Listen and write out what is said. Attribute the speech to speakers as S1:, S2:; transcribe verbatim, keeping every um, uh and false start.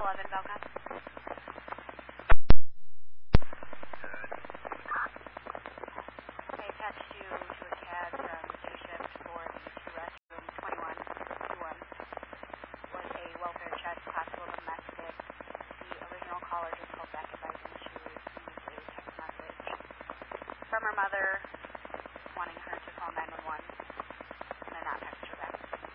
S1: eleven Belka. I attached you to a cab from the day shift for the two restroom twenty-one twenty-one. Was a welfare check, possible domestic. The original caller just called back advising she received a text message from her mother